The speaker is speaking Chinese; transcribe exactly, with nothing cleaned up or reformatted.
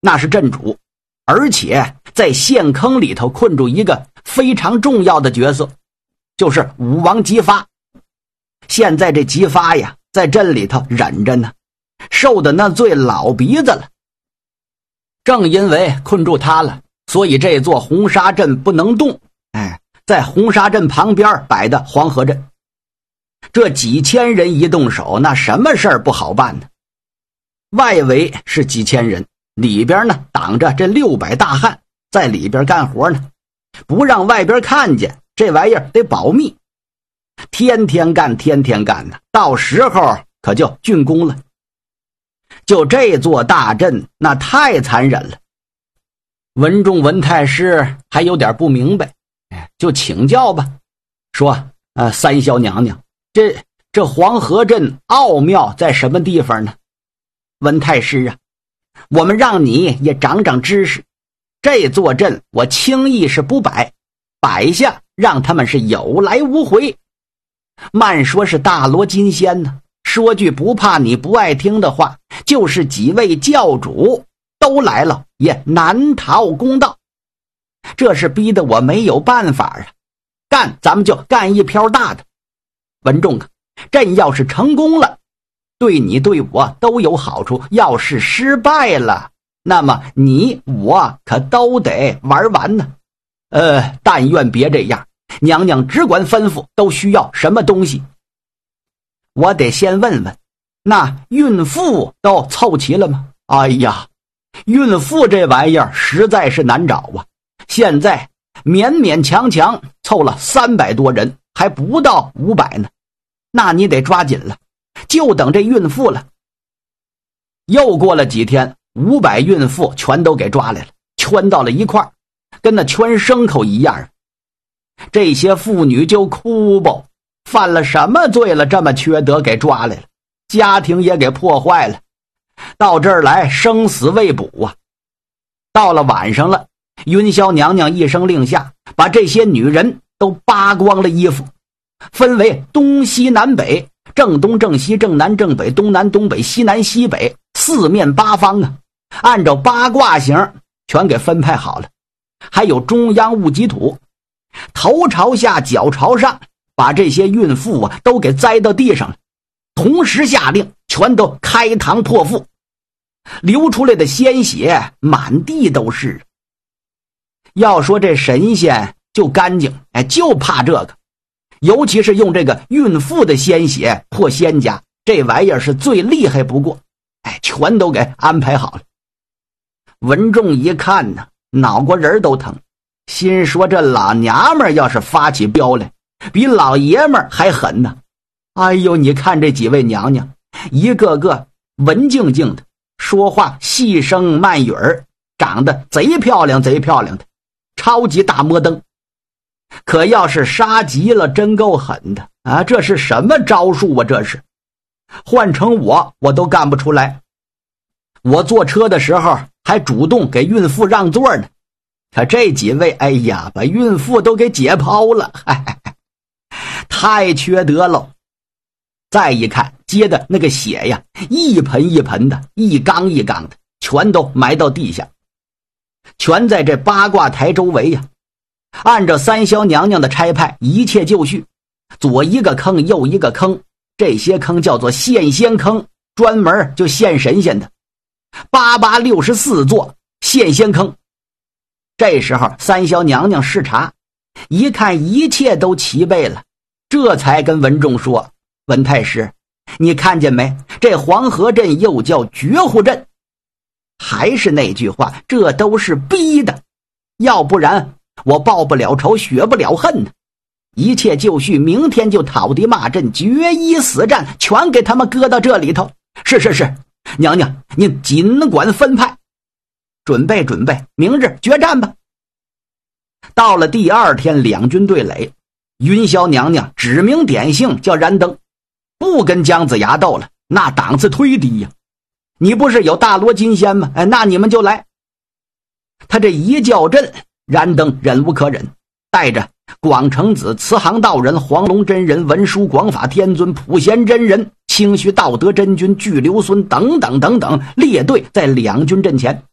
那是镇主，而且在陷坑里头困住一个非常重要的角色，就是武王姬发。现在这姬发呀，在镇里头忍着呢，受的那罪老鼻子了。正因为困住他了，所以这座红沙镇不能动。哎，在红沙镇旁边摆的黄河镇，这几千人一动手，那什么事儿不好办呢？外围是几千人，里边呢挡着这六百大汉在里边干活呢，不让外边看见，这玩意儿得保密。天天干天天干呢，到时候可就竣工了。就这座大阵那太残忍了。文仲文太师还有点不明白，就请教吧，说呃，三霄娘娘，这这黄河镇奥妙在什么地方呢？文太师啊，我们让你也长长知识，这座阵我轻易是不摆，摆下让他们是有来无回。慢说是大罗金仙呢，说句不怕你不爱听的话，就是几位教主都来了也难逃公道。这是逼得我没有办法啊，干咱们就干一票大的。文仲啊，朕要是成功了，对你对我都有好处，要是失败了，那么你我可都得玩完呢。呃，但愿别这样，娘娘只管吩咐，都需要什么东西？我得先问问，那孕妇都凑齐了吗？哎呀，孕妇这玩意儿实在是难找啊，现在勉勉强强凑了三百多人，还不到五百呢。那你得抓紧了，就等这孕妇了。又过了几天，五百孕妇全都给抓来了，圈到了一块儿，跟那圈牲口一样。这些妇女就哭吧，犯了什么罪了，这么缺德给抓来了，家庭也给破坏了，到这儿来生死未卜啊。到了晚上了，云霄娘娘一声令下，把这些女人都扒光了衣服，分为东西南北，正东正西正南正北，东南东北，西南西北，四面八方啊，按照八卦形全给分派好了。还有中央戊己土，头朝下脚朝上，把这些孕妇啊都给栽到地上了，同时下令全都开膛破腹，流出来的鲜血满地都是。要说这神仙就干净，哎，就怕这个，尤其是用这个孕妇的鲜血破仙家，这玩意儿是最厉害不过，哎，全都给安排好了。文仲一看呢，脑瓜仁都疼，心说这老娘们要是发起飙来，比老爷们还狠呢。哎呦，你看这几位娘娘，一个个文静静的，说话细声慢语儿，长得贼漂亮贼漂亮的，超级大摩登。可要是杀急了，真够狠的啊！这是什么招数啊？这是换成我我都干不出来。我坐车的时候还主动给孕妇让座呢，可这几位，哎呀，把孕妇都给解剖了，嗨嗨嗨，太缺德了。再一看，接的那个血呀，一盆一盆的，一缸一缸的，全都埋到地下，全在这八卦台周围呀。按照三霄娘娘的差派，一切就绪，左一个坑右一个坑，这些坑叫做献仙坑，专门就献神仙的，八八六十四座献仙坑。这时候三霄娘娘视察，一看一切都齐备了，这才跟文仲说，文太师，你看见没，这黄河镇又叫绝户镇。还是那句话，这都是逼的，要不然我报不了仇，雪不了恨呢。一切就绪，明天就讨敌骂阵，决一死战，全给他们搁到这里头。是是是，娘娘您尽管分派，准备准备，明日决战吧。到了第二天，两军对垒，云霄娘娘指名点姓叫燃灯，不跟姜子牙斗了，那档次忒低呀。你不是有大罗金仙吗？哎，那你们就来。他这一叫阵，燃灯忍无可忍，带着广成子、慈航道人、黄龙真人、文殊广法天尊、普贤真人、清虚道德真君、巨留孙等等等等列队在两军阵前。